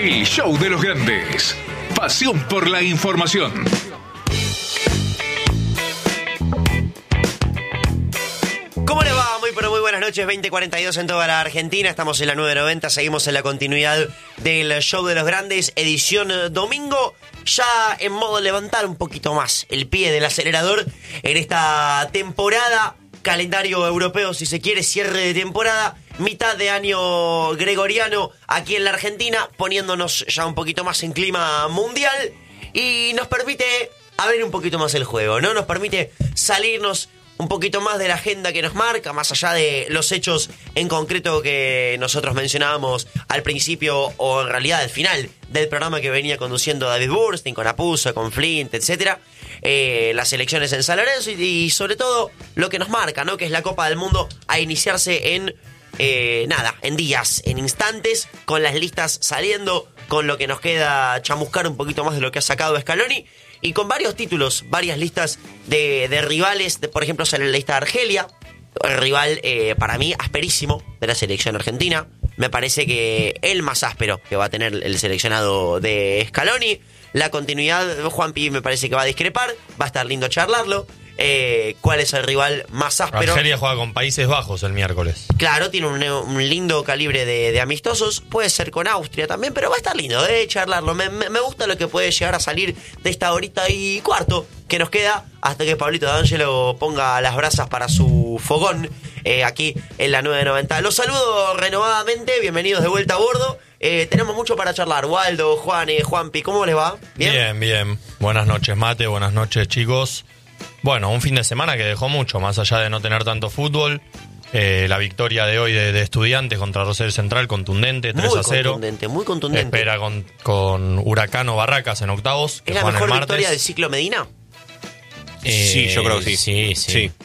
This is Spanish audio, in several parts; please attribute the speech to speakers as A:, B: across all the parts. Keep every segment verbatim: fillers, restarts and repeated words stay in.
A: El show de los grandes. Pasión por la información.
B: ¿Cómo le va? Muy pero muy buenas noches, veinte cuarenta y dos en toda la Argentina. Estamos en la nueve noventa, seguimos en la continuidad del show de los grandes, edición domingo. Ya en modo levantar un poquito más el pie del acelerador en esta temporada. Calendario europeo, si se quiere, cierre de temporada, mitad de año gregoriano aquí en la Argentina, poniéndonos ya un poquito más en clima mundial y nos permite abrir un poquito más el juego, ¿no? Nos permite salirnos un poquito más de la agenda que nos marca, más allá de los hechos en concreto que nosotros mencionábamos al principio o en realidad al final del programa que venía conduciendo David Burstein, con Apuzzo, con Flint, etcétera. Eh, las elecciones en San Lorenzo y, y sobre todo lo que nos marca, ¿no? Que es la Copa del Mundo a iniciarse en eh, nada, en días, en instantes, con las listas saliendo, con lo que nos queda chamuscar un poquito más de lo que ha sacado Scaloni y con varios títulos, varias listas de, de rivales, de, por ejemplo sale la lista de Argelia, el rival eh, para mí asperísimo de la selección argentina. Me parece que el más áspero que va a tener el seleccionado de Scaloni. La continuidad, Juanpi me parece que va a discrepar, va a estar lindo charlarlo. Eh, ¿Cuál es el rival más áspero?
C: Argelia juega con Países Bajos el miércoles.
B: Claro, tiene un, un lindo calibre de, de amistosos. Puede ser con Austria también, pero va a estar lindo eh, charlarlo. Me, me, me gusta lo que puede llegar a salir de esta horita y cuarto que nos queda hasta que Pablito D'Angelo ponga las brasas para su fogón eh, aquí en la nueve noventa. Los saludo renovadamente, bienvenidos de vuelta a bordo. Eh, tenemos mucho para charlar. Waldo, Juan, eh, Juanpi, ¿cómo les va?
C: ¿Bien? bien, bien. Buenas noches, Mate. Buenas noches, chicos. Bueno, un fin de semana que dejó mucho, más allá de no tener tanto fútbol. Eh, la victoria de hoy de, de Estudiantes contra Rosario Central, contundente, tres a cero.
B: Muy contundente, muy contundente.
C: Espera con, con Huracán o Barracas en octavos.
B: ¿Es la mejor victoria del ciclo Medina?
D: Eh, sí, yo creo que sí.
C: Sí, sí.
D: Sí,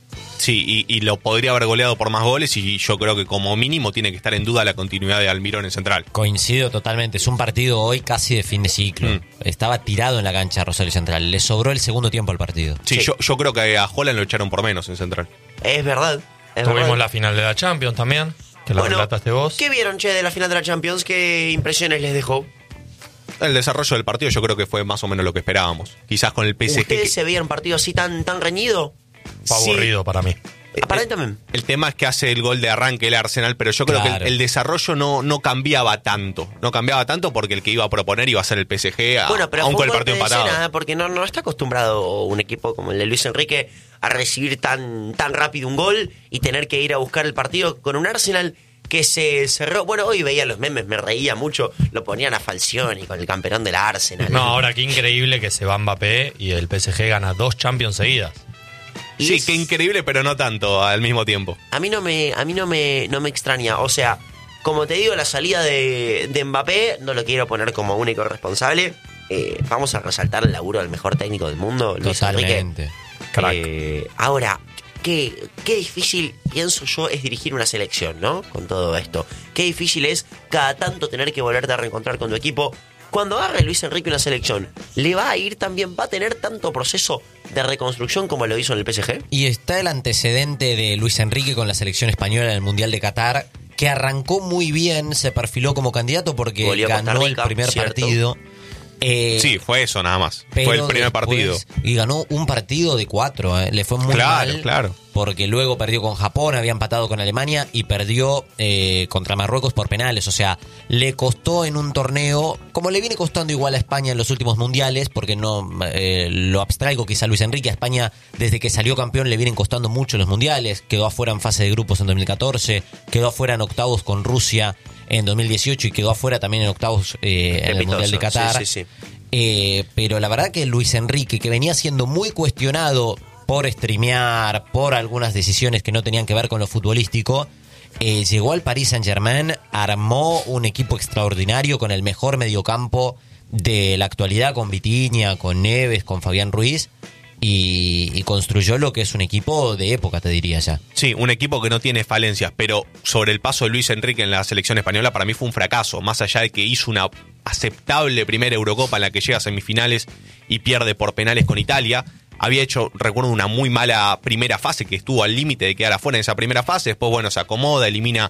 D: sí y, y lo podría haber goleado por más goles y yo creo que como mínimo tiene que estar en duda la continuidad de Almirón en Central.
E: Coincido totalmente, es un partido hoy casi de fin de ciclo. Mm. Estaba tirado en la cancha Rosario Central, le sobró el segundo tiempo al partido.
D: Sí, sí. Yo, yo creo que a Holland lo echaron por menos en Central.
B: Es verdad. Es
C: Tuvimos
B: verdad.
C: la final de la Champions también, que la
B: bueno,
C: relataste vos.
B: ¿Qué vieron, che, de la final de la Champions? ¿Qué impresiones les dejó?
D: El desarrollo del partido yo creo que fue más o menos lo que esperábamos. Quizás con el P S G...
B: ¿Ustedes
D: que...
B: se vieron partido así tan, tan reñido?
C: Fue aburrido sí. para mí.
B: Para mí también.
D: El tema es que hace el gol de arranque el Arsenal, pero yo creo
E: claro.
D: que el, el desarrollo no, no cambiaba tanto. No cambiaba tanto porque el que iba a proponer iba a ser el P S G, a,
B: bueno, pero
D: aún
B: fue
D: con el partido empatado.
B: Escena, porque no, no está acostumbrado un equipo como el de Luis Enrique a recibir tan, tan rápido un gol y tener que ir a buscar el partido con un Arsenal que se cerró. Bueno, hoy veía los memes, me reía mucho. Lo ponían a Falcioni con el campeón del Arsenal.
C: No, ahora qué increíble que se va Mbappé y el P S G gana dos Champions seguidas.
D: Sí,
B: es...
D: qué increíble, pero no tanto al mismo tiempo.
B: A mí no me, a mí no me, no me extraña. O sea, como te digo, la salida de, de Mbappé no lo quiero poner como único responsable. Eh, vamos a resaltar el laburo del mejor técnico del mundo, Luis
E: Totalmente.
B: Enrique. Eh, ahora, qué, qué difícil, pienso yo, es dirigir una selección, ¿no? Con todo esto. Qué difícil es cada tanto tener que volverte a reencontrar con tu equipo. Cuando agarre Luis Enrique una selección, ¿le va a ir también? ¿Va a tener tanto proceso de reconstrucción como lo hizo en el P S G?
E: Y está el antecedente de Luis Enrique con la selección española en el Mundial de Qatar, que arrancó muy bien, se perfiló como candidato porque
B: Goleó
E: ganó
B: Costa Rica,
E: el primer
B: cierto.
E: partido. Eh,
D: sí, fue eso nada más.
E: Pero
D: fue el primer
E: después,
D: partido.
E: Y ganó un partido de cuatro. Eh. Le fue muy
D: claro,
E: mal.
D: Claro,
E: Porque luego perdió con Japón, había empatado con Alemania y perdió eh, contra Marruecos por penales. O sea, le costó en un torneo, como le viene costando igual a España en los últimos mundiales, porque no eh, lo abstraigo quizá Luis Enrique. A España, desde que salió campeón, le vienen costando mucho los mundiales. Quedó afuera en fase de grupos en dos mil catorce, quedó afuera en octavos con Rusia en dos mil dieciocho y quedó afuera también en octavos eh, en el Mundial de Qatar.
B: Sí, sí, sí.
E: Eh, pero la verdad que Luis Enrique, que venía siendo muy cuestionado por streamear, por algunas decisiones que no tenían que ver con lo futbolístico, eh, llegó al Paris Saint-Germain, armó un equipo extraordinario con el mejor mediocampo de la actualidad, con Vitinha, con Neves, con Fabián Ruiz, y, y construyó lo que es un equipo de época, te diría ya.
D: Sí, un equipo que no tiene falencias, pero sobre el paso de Luis Enrique en la selección española para mí fue un fracaso, más allá de que hizo una aceptable primera Eurocopa en la que llega a semifinales y pierde por penales con Italia. Había hecho, recuerdo, una muy mala primera fase que estuvo al límite de quedar afuera en esa primera fase. Después, bueno, se acomoda, elimina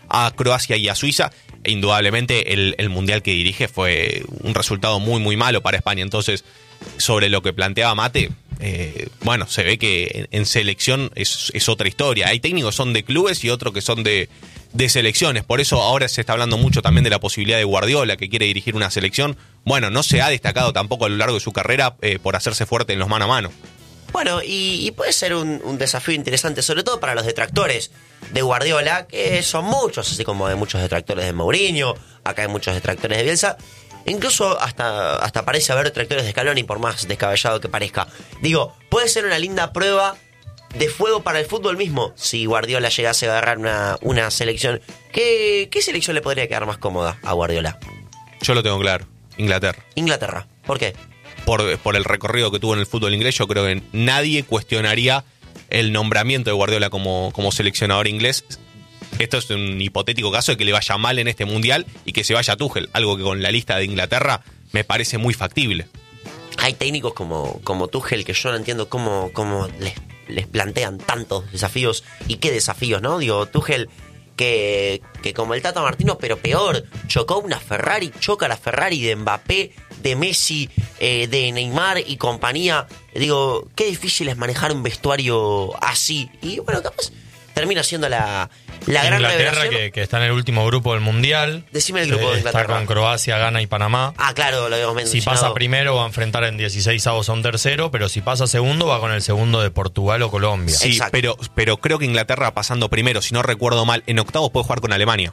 D: a Croacia y a Suiza. E indudablemente el, el Mundial que dirige fue un resultado muy, muy malo para España. Entonces, sobre lo que planteaba Mate, eh, bueno, se ve que en, en selección es, es otra historia. Hay técnicos que son de clubes y otros que son de, de selecciones. Por eso ahora se está hablando mucho también de la posibilidad de Guardiola, que quiere dirigir una selección. Bueno, no se ha destacado tampoco a lo largo de su carrera eh, por hacerse fuerte en los mano a mano.
B: Bueno, y, y puede ser un, un desafío interesante, sobre todo para los detractores de Guardiola, que son muchos, así como hay muchos detractores de Mourinho, acá hay muchos detractores de Bielsa, incluso hasta, hasta parece haber detractores de Scaloni, por más descabellado que parezca. Digo, puede ser una linda prueba de fuego para el fútbol mismo, si Guardiola llegase a agarrar una, una selección. ¿Qué, ¿Qué selección le podría quedar más cómoda a Guardiola?
D: Yo lo tengo claro, Inglaterra.
B: Inglaterra, ¿por qué?
D: Por, por el recorrido que tuvo en el fútbol inglés, yo creo que nadie cuestionaría el nombramiento de Guardiola como, como seleccionador inglés. Esto es un hipotético caso de que le vaya mal en este mundial y que se vaya a Tuchel, algo que con la lista de Inglaterra me parece muy factible.
B: Hay técnicos como, como Tuchel que yo no entiendo cómo, cómo les, les plantean tantos desafíos y qué desafíos, ¿no? Digo, Tuchel que, que como el Tata Martino, pero peor, chocó una Ferrari, choca la Ferrari de Mbappé, de Messi, eh, de Neymar y compañía. Digo, qué difícil es manejar un vestuario así. Y bueno, capaz termina siendo la, la gran
C: Inglaterra,
B: revelación.
C: que, que está en el último grupo del Mundial.
B: Decime el grupo de Inglaterra.
C: Está con Croacia, Ghana y Panamá.
B: Ah, claro, lo habíamos mencionado.
C: Si pasa primero va a enfrentar en dieciséis avos a un tercero, pero si pasa segundo va con el segundo de Portugal o Colombia.
D: Sí,
B: Exacto.
D: pero, pero creo que Inglaterra pasando primero, si no recuerdo mal, en octavos puede jugar con Alemania.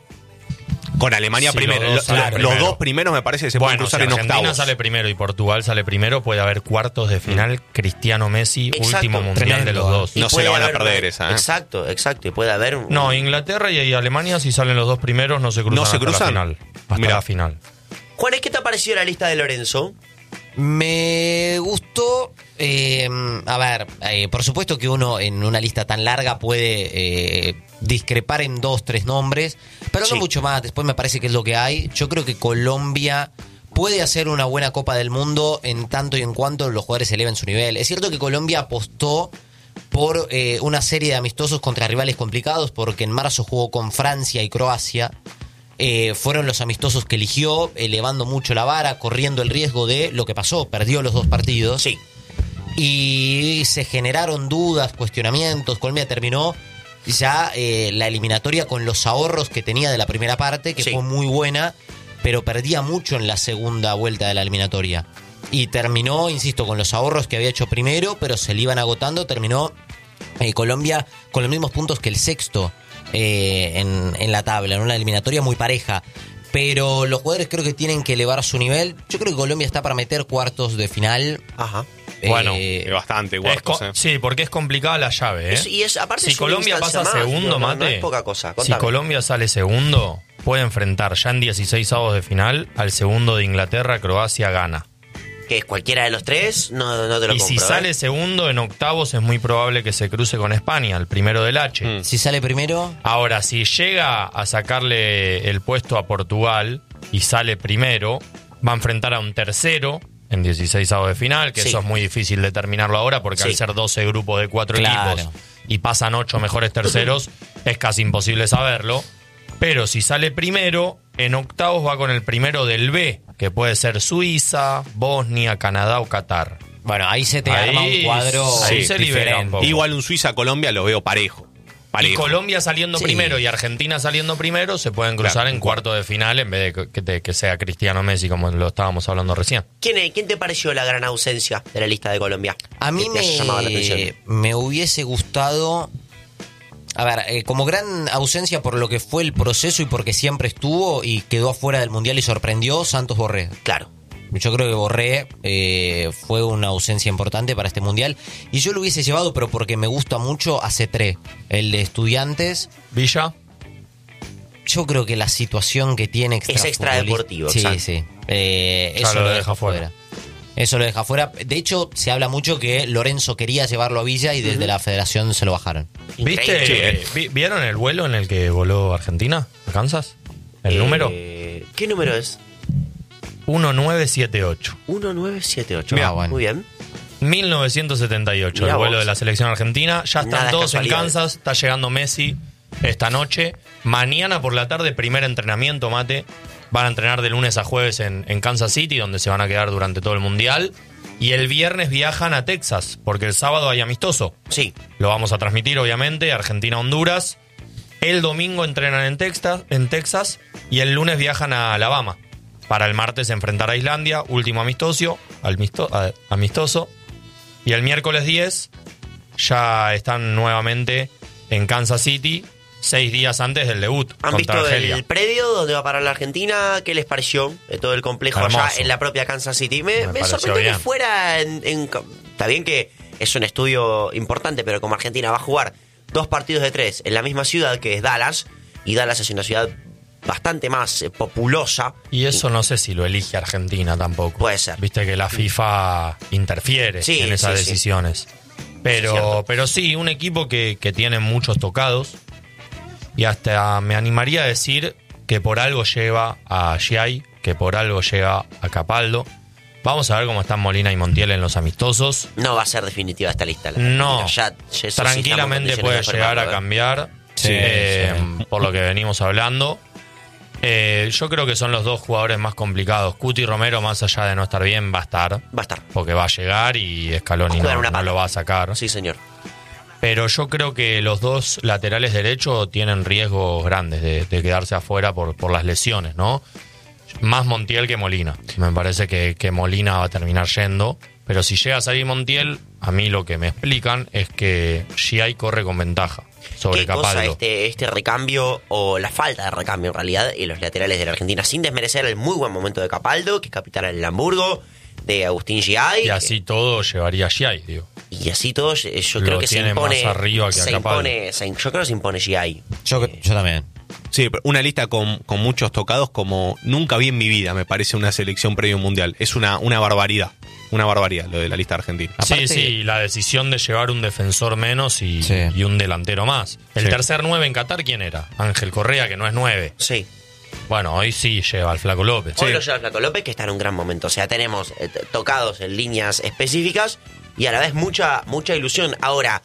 D: Con Alemania
C: Sí,
D: primero.
C: los dos
D: Los,
C: salen
D: los
C: primero.
D: dos primeros me parece que se pueden
C: Bueno, si
D: cruzar en
C: Argentina
D: octavos.
C: sale primero y Portugal sale primero, puede haber cuartos de final. Cristiano Messi,
B: Exacto.
C: último mundial
E: Tremendo,
C: de los dos.
B: Y
D: No se
B: puede
D: la van a
B: haber
D: perder
B: una-
D: esa, ¿eh?
B: Exacto, exacto. Y puede haber un...
C: No, Inglaterra y Alemania, si salen los dos primeros, no se cruzan
D: ¿No se
C: hasta
D: cruzan?
C: la final. Hasta
D: Mirá.
C: la final.
B: Juanes, ¿qué te ha parecido la lista de Lorenzo?
E: Me gustó, eh, a ver, eh, por supuesto que uno en una lista tan larga puede eh, discrepar en dos, tres nombres, pero
B: Sí.
E: no mucho más, después me parece que es lo que hay. Yo creo que Colombia puede hacer una buena Copa del Mundo en tanto y en cuanto los jugadores eleven su nivel. Es cierto que Colombia apostó por eh, una serie de amistosos contra rivales complicados, porque en marzo jugó con Francia y Croacia. Eh, fueron los amistosos que eligió, elevando mucho la vara, corriendo el riesgo de lo que pasó, perdió los dos partidos.
B: Sí.
E: Y se generaron dudas, cuestionamientos. Colombia terminó ya eh, la eliminatoria con los ahorros que tenía de la primera parte, que
B: Sí.
E: fue muy buena, pero perdía mucho en la segunda vuelta de la eliminatoria. Y terminó, insisto, con los ahorros que había hecho primero, pero se le iban agotando. Terminó eh, Colombia con los mismos puntos que el sexto eh, en, en la tabla, en una eliminatoria muy pareja. Pero los jugadores creo que tienen que elevar su nivel. Yo creo que Colombia está para meter cuartos de final.
B: Ajá.
C: Bueno,
E: Eh,
D: Eh, bastante,
C: Es
D: cuartos,
C: co-
D: eh.
C: Sí, porque es complicada la llave, ¿eh?
B: Es- y es, aparte
C: si
B: es una
C: Colombia
B: instancia
C: pasa
B: más,
C: segundo,
B: no, no,
C: Mate,
B: no es poca cosa.
C: si
B: Contame.
C: Colombia sale segundo, puede enfrentar ya en dieciséis avos de final al segundo de Inglaterra, Croacia, Ghana.
B: Que es cualquiera de los tres, no, no te lo
C: Y
B: compro.
C: si sale
B: ¿eh?
C: segundo en octavos es muy probable que se cruce con España, el primero del H.
D: Mm.
E: Si sale primero,
C: Ahora, si llega a sacarle el puesto a Portugal y sale primero, va a enfrentar a un tercero en dieciséis avos de final, que
B: Sí.
C: eso es muy difícil determinarlo ahora porque
B: Sí.
C: al ser doce grupos de cuatro
E: Claro.
C: equipos y pasan ocho mejores terceros, es casi imposible saberlo. Pero si sale primero, en octavos va con el primero del B, que puede ser Suiza, Bosnia, Canadá o Qatar.
E: bueno, ahí se te
C: Ahí-
E: arma un cuadro
C: ahí se libera
E: diferente.
C: un poco.
D: Igual un Suiza-Colombia lo veo parejo. parejo.
C: Y Colombia saliendo
E: Sí.
C: primero y Argentina saliendo primero se pueden cruzar
D: Claro.
C: en cuarto de final en vez de que, de que sea Cristiano Messi como lo estábamos hablando recién.
B: ¿Quién, es- ¿Quién te pareció la gran ausencia de la lista de Colombia?
E: A mí
B: Que te haya llamado la atención.
E: me, me hubiese gustado. A ver, eh, como gran ausencia por lo que fue el proceso y porque siempre estuvo y quedó afuera del Mundial y sorprendió, Santos Borré.
B: Claro.
E: Yo creo que Borré eh, fue una ausencia importante para este Mundial. Y yo lo hubiese llevado, pero porque me gusta mucho, a Cetré, el de Estudiantes.
C: Villa,
E: Yo creo que la situación que tiene
B: Es extradeportivo,
E: Sí,
B: exacto.
E: sí. Eh,
C: Ya
E: eso
C: lo
E: lo
C: deja
E: deja fuera. Eso lo deja fuera. De hecho, se habla mucho que Lorenzo quería llevarlo a Villa y desde la federación se lo bajaron.
C: ¿viste?
B: Increíble.
C: vi- ¿Vieron el vuelo en el que voló Argentina? ¿A Kansas? ¿El
B: Eh,
C: número?
B: ¿Qué número es?
C: uno nueve siete ocho.
B: uno nueve siete ocho.
E: Mirá, bueno.
B: Muy bien.
C: mil novecientos setenta y ocho,
B: Mirá
C: el vuelo
B: vos.
C: de la selección argentina. Ya
B: Nada
C: están
B: de
C: todos en
B: casualidad.
C: Kansas, está llegando Messi. esta noche. Mañana por la tarde, primer entrenamiento, Mate. Van a entrenar de lunes a jueves en, en Kansas City, donde se van a quedar durante todo el Mundial. Y el viernes viajan a Texas, porque el sábado hay amistoso.
B: Sí.
C: Lo vamos a transmitir, obviamente, Argentina-Honduras. El domingo entrenan en Texas, en Texas y el lunes viajan a Alabama para el martes enfrentar a Islandia, último amistoso, amisto, amistoso. Y el miércoles diez ya están nuevamente en Kansas City, seis días antes del debut.
B: ¿Han
C: contra
B: visto
C: Argelia.
B: el predio donde va a parar la Argentina? ¿Qué les pareció de todo el complejo
C: Hermoso.
B: allá en la propia Kansas City? Me,
C: Me
B: me
C: pareció
B: sorprendió
C: bien.
B: que fuera en, en... Está bien que es un estudio importante, pero como Argentina va a jugar dos partidos de tres en la misma ciudad que es Dallas, y Dallas es una ciudad bastante más eh, populosa.
C: Y eso no sé si lo elige Argentina tampoco.
B: Puede ser.
C: Viste que la FIFA interfiere
B: Sí,
C: en esas
B: sí, sí.
C: decisiones. Pero,
B: Cierto.
C: pero sí, un equipo que, que tiene muchos tocados. Y hasta me animaría a decir que por algo lleva a Giai, que por algo lleva a Capaldo. Vamos a ver cómo están Molina y Montiel en los amistosos.
B: No va a ser definitiva esta lista. la
C: No,
B: Argentina. Ya- ya eso sí
C: tranquilamente
B: estamos en
C: puede
B: condiciones de
C: llegar a
B: afirmarlo, ¿eh?
C: cambiar,
E: Sí,
C: eh,
E: sí.
C: por lo que venimos hablando. Eh, yo creo que son los dos jugadores más complicados. Cuti Romero, más allá de no estar bien, va a estar.
B: Va a estar.
C: Porque va a llegar y Scaloni
B: Jugar
C: no,
B: una
C: no
B: pata.
C: lo va a sacar.
B: Sí, señor.
C: Pero yo creo que los dos laterales derechos tienen riesgos grandes de, de quedarse afuera por, por las lesiones, ¿no? Más Montiel que Molina. Me parece que, que Molina va a terminar yendo. Pero si llega a salir Montiel, a mí lo que me explican es que Giai corre con ventaja sobre
B: ¿Qué cosa
C: Capaldo.
B: este, este recambio o la falta de recambio en realidad en los laterales de la Argentina? Sin desmerecer el muy buen momento de Capaldo, que es capitán en el Hamburgo, de Agustín Giai.
C: Y así todo llevaría a Giai, digo.
B: Y así todo, yo yo
C: Lo
B: creo que se
C: tiene
B: impone.
C: más arriba que a
B: se
C: Capaldo.
B: impone se- yo creo que se impone Giai.
E: Yo, yo también.
D: Sí, pero una lista con, con muchos tocados como nunca vi en mi vida, me parece una selección previo mundial. Es una, una barbaridad. Una barbaridad lo de la lista argentina.
E: Aparte-
C: Sí, sí, la decisión de llevar un defensor menos y,
E: Sí.
C: y un delantero más. El
D: Sí.
C: tercer nueve en Qatar, ¿quién era? Ángel Correa, que no es nueve.
B: Sí.
C: Bueno, hoy sí lleva al Flaco López.
B: Hoy lo lleva Flaco López, que está en un gran momento. O sea, tenemos eh, t- tocados en líneas específicas y a la vez mucha, mucha ilusión. Ahora,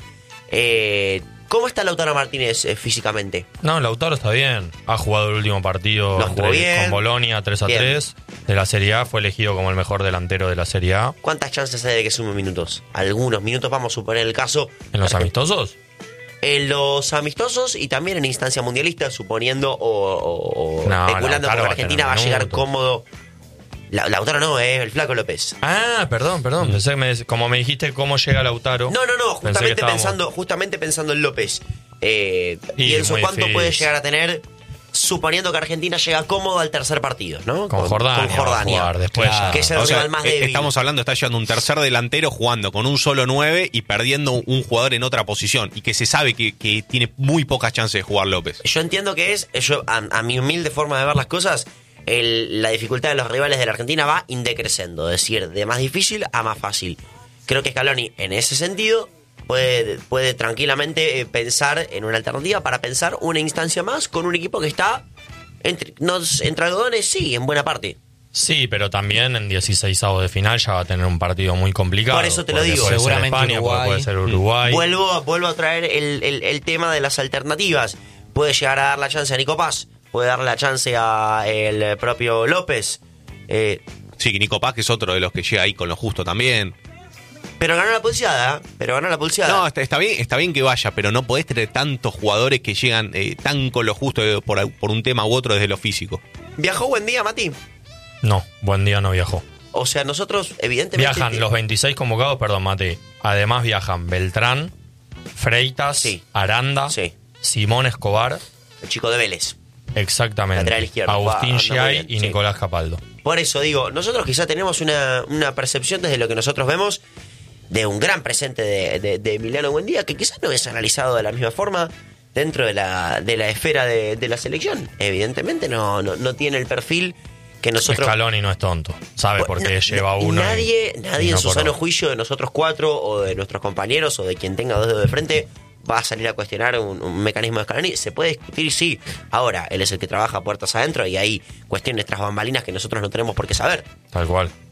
B: eh, ¿cómo está Lautaro Martínez eh, físicamente?
C: No, Lautaro está bien. Ha jugado el último partido
B: Lo jugó
C: entre-
B: bien.
C: con Bolonia tres a
B: Bien.
C: tres de la Serie A. Fue elegido como el mejor delantero de la Serie A.
B: ¿Cuántas chances hay de que sume minutos? Algunos minutos, vamos a suponer el caso.
C: ¿En los
B: Argen-
C: amistosos?
B: En los amistosos y también en instancia mundialista, suponiendo o, o- o
C: No,
B: especulando
C: Lautaro
B: que
C: va a
B: Argentina
C: tener
B: va a llegar
C: minutos.
B: cómodo. La- Lautaro no, es el Flaco López.
C: Ah, perdón, perdón.
B: Mm.
C: Pensé que me- como me dijiste cómo llega Lautaro.
B: No, no, no,
C: pensé que
B: justamente
C: estábamos-
B: pensando, justamente pensando en López. Eh,
C: Y
B: pienso
C: muy
B: cuánto
C: difícil.
B: puede llegar a tener, suponiendo que Argentina llega cómodo al tercer partido, ¿no?
C: Con Jordania,
B: Con Jordania.
C: va a jugar después
E: Claro.
C: ya.
B: Que es el
D: O sea,
B: rival más
D: eh,
B: débil.
D: estamos hablando, está llevando un tercer delantero jugando con un solo nueve y perdiendo un jugador en otra posición. Y que se sabe que, que tiene muy pocas chances de jugar López.
B: Yo entiendo que es, yo, a, a mi humilde forma de ver las cosas, el- la dificultad de los rivales de la Argentina va indecreciendo, es decir, de más difícil a más fácil. Creo que Scaloni, en ese sentido, puede, puede tranquilamente eh, pensar en una alternativa para pensar una instancia más con un equipo que está entre, no, entre algodones, sí, en buena parte.
C: Sí, pero también en dieciseisavos de final ya va a tener un partido muy complicado.
B: Por eso te lo
C: porque
B: digo.
C: Puede
E: Seguramente
C: ser España,
E: Uruguay.
C: porque puede ser Uruguay.
B: Vuelvo, vuelvo a traer el, el- el tema de las alternativas. Puede llegar a dar la chance a Nico Paz, puede darle la chance a el propio López. Eh,
D: Sí, que Nico Paz, que es otro de los que llega ahí con lo justo también.
B: pero ganó la pulseada, ¿eh? Pero ganó la pulseada.
D: No, está, está bien, está bien que vaya, pero no podés tener tantos jugadores que llegan eh, tan con lo justo eh, por, por un tema u otro desde lo físico.
B: ¿Viajó buen día, Mati?
C: No, buen día no viajó.
B: O sea, nosotros, evidentemente.
C: Viajan los veintiséis convocados, perdón, Mate. Además viajan Beltrán, Freitas,
B: Sí.
C: Aranda,
B: Sí.
C: Simón Escobar,
B: El chico de Vélez.
C: exactamente.
B: Lateral izquierdo.
C: Agustín
B: Va, anda muy
C: Giai
B: bien,
C: y
B: sí.
C: Nicolás Capaldo.
B: Por eso digo, nosotros quizá tenemos una, una percepción desde lo que nosotros vemos de un gran presente de, de, de Emiliano Buendía, que quizás no es analizado de la misma forma dentro de la, de la esfera de, de la selección. Evidentemente no, no, no tiene el perfil que nosotros...
C: Scaloni no es tonto. Sabe por qué
B: Na-
C: lleva uno. y-
B: Nadie,
C: y
B: nadie
C: no
B: en su
C: por
B: sano
C: otro.
B: juicio de nosotros cuatro o de nuestros compañeros o de quien tenga dos dedos de frente va a salir a cuestionar un, un mecanismo de Scaloni. Se puede discutir, sí. Ahora, él es el que trabaja puertas adentro y hay cuestiones tras bambalinas que nosotros no tenemos por qué saber.
C: Tal cual.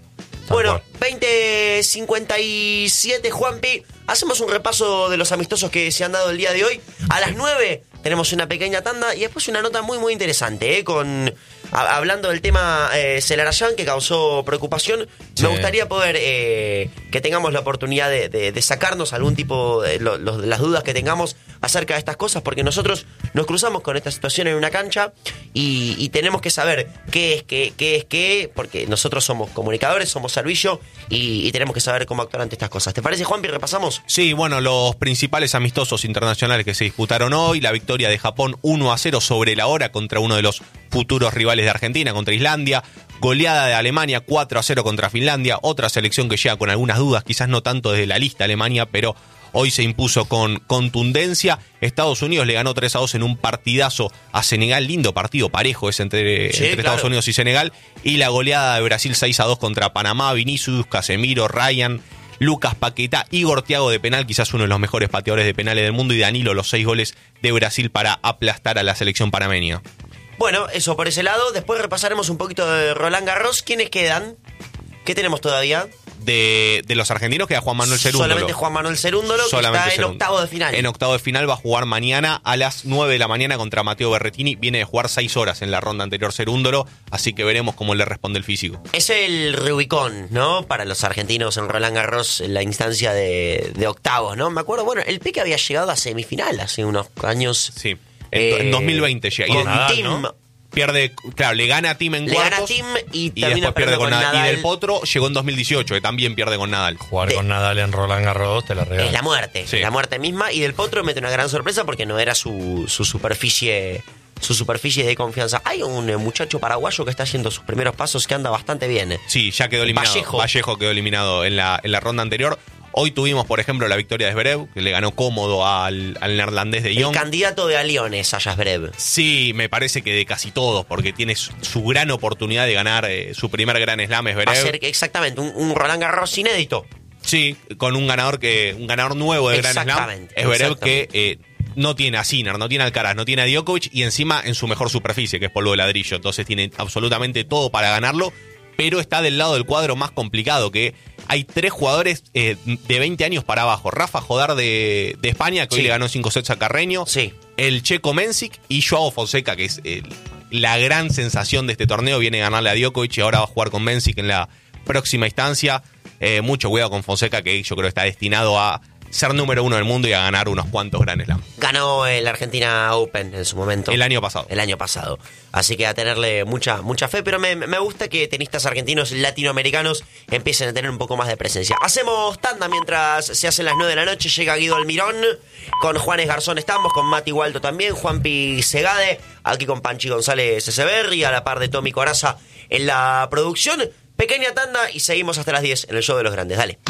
C: Tal
B: Bueno,
C: cual.
B: veinte cincuenta y siete, Juanpi. Hacemos un repaso de los amistosos que se han dado el día de hoy. A las nueve tenemos una pequeña tanda y después una nota muy, muy interesante, ¿eh? Con... A- hablando del tema eh, Celarayán, que causó preocupación,
E: Sí.
B: me gustaría poder eh, que tengamos la oportunidad de, de- de sacarnos algún tipo de lo- lo- las dudas que tengamos acerca de estas cosas, porque nosotros nos cruzamos con esta situación en una cancha y, y tenemos que saber qué es qué, qué es qué, porque nosotros somos comunicadores, somos servicio y, y tenemos que saber cómo actuar ante estas cosas. ¿Te parece, Juanpi? ¿Repasamos?
D: Sí, bueno, los principales amistosos internacionales que se disputaron hoy, la victoria de Japón uno a cero sobre la hora contra uno de los futuros rivales de Argentina, contra Islandia, goleada de Alemania cuatro a cero contra Finlandia, otra selección que llega con algunas dudas, quizás no tanto desde la lista Alemania, pero hoy se impuso con contundencia. Estados Unidos le ganó tres a dos en un partidazo a Senegal, lindo partido, parejo es entre,
B: Sí,
D: entre
B: claro.
D: Estados Unidos y Senegal, y la goleada de Brasil seis a dos contra Panamá, Vinicius, Casemiro, Ryan, Lucas Paquetá, Igor Thiago de penal, quizás uno de los mejores pateadores de penales del mundo, y Danilo, los seis goles de Brasil para aplastar a la selección panameña.
B: Bueno, eso por ese lado. Después repasaremos un poquito de Roland Garros. ¿Quiénes quedan? ¿Qué tenemos todavía?
D: De, de los argentinos queda Juan Manuel Cerúndolo.
B: Solamente Juan Manuel Cerúndolo, que
D: Solamente
B: está en
D: Cerúndolo.
B: octavo de final.
D: En octavo de final va a jugar mañana a las nueve de la mañana contra Matteo Berrettini. Viene de jugar seis horas en la ronda anterior Cerúndolo, así que veremos cómo le responde el físico.
B: Es el Rubicón, ¿no? Para los argentinos en Roland Garros, en la instancia de, de octavos, ¿no? Me acuerdo, bueno, el Pique había llegado a semifinal hace unos años.
D: Sí, en, en dos mil veinte llega. Y
B: Con
D: de-
C: Nadal,
B: Tim.
C: ¿no?
D: pierde, claro, le gana a Tim en
B: Le gana
D: cuartos.
B: a Tim y
D: y
B: termina
D: después pierde
B: perdiendo
D: con
B: con
D: Nadal.
B: Nadal.
D: Y del Potro llegó en dos mil dieciocho, que también pierde con Nadal.
C: Jugar
B: De-
C: con Nadal en Roland Garros te la regala.
B: Es la muerte,
D: Sí.
B: la muerte misma. Y del Potro mete una gran sorpresa porque no era su, su superficie su superficie de confianza. Hay un eh, muchacho paraguayo que está haciendo sus primeros pasos que anda bastante bien. eh.
D: Sí, ya quedó eliminado.
B: Vallejo.
D: Vallejo quedó eliminado en la, en la ronda anterior. Hoy tuvimos, por ejemplo, la victoria de Zverev, que le ganó cómodo al, al neerlandés de
B: El
D: Young.
B: candidato de Aliones, Sayas Brev.
D: Sí, me parece que de casi todos, porque tiene su, su gran oportunidad de ganar eh, su primer gran slam, es
B: Va a
D: Zverev.
B: ser exactamente un, un Roland Garros inédito.
D: Sí, con un ganador que un ganador nuevo de Gran Slam.
B: Exactamente,
D: Es Zverev que
B: exactamente.
D: eh, no tiene a Sinner, no tiene a Alcaraz, no tiene a Djokovic y encima en su mejor superficie, que es polvo de ladrillo. Entonces tiene absolutamente todo para ganarlo, pero está del lado del cuadro más complicado, que hay tres jugadores eh, de veinte años para abajo. Rafa Jodar de, de España, que
B: Sí.
D: hoy le ganó cinco sets a Carreño.
B: Sí.
D: El checo Mensic y Joao Fonseca, que es eh, la gran sensación de este torneo. Viene a ganarle a Djokovic y ahora va a jugar con Mensic en la próxima instancia. Eh, mucho cuidado con Fonseca, que yo creo que está destinado a ser número uno del mundo y a ganar unos cuantos Grand Slam.
B: Ganó el Argentina Open en su momento.
D: El año pasado.
B: El año pasado. Así que a tenerle mucha, mucha fe, pero me, me gusta que tenistas argentinos latinoamericanos empiecen a tener un poco más de presencia. Hacemos tanda mientras se hacen las nueve de la noche. Llega Guido Almirón. Con Juanes Garzón estamos, con Mati Waldo también, Juanpi Segade, aquí con Panchi González Echeverri, a la par de Tommy Coraza en la producción. Pequeña tanda y seguimos hasta las diez en el Show de los Grandes. Dale.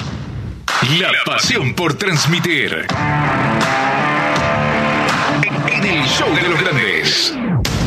A: La pasión por transmitir. En el Show de los Grandes.